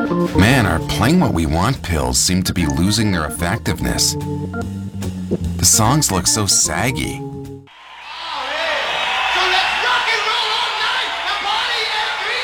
Man, our Playing What We Want pills seem to be losing their effectiveness. The songs look so saggy.